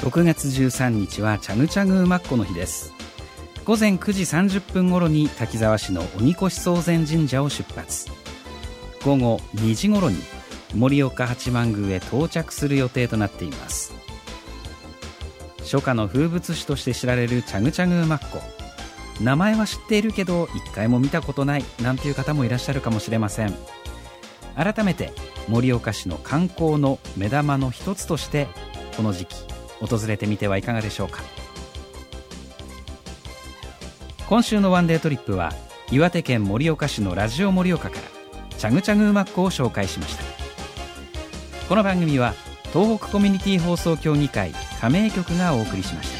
6月13日はチャグチャグ馬コの日です。午前9時30分頃に滝沢市の鬼越宗前神社を出発、午後2時頃に盛岡八幡宮へ到着する予定となっています。初夏の風物詩として知られるチャグチャグ馬コ、名前は知っているけど一回も見たことないなんていう方もいらっしゃるかもしれません。改めて盛岡市の観光の目玉の一つとしてこの時期訪れてみてはいかがでしょうか。今週のワンデートリップは岩手県盛岡市のラジオ盛岡からチャグチャグ馬コを紹介しました。この番組は東北コミュニティ放送協議会加盟局がお送りしました。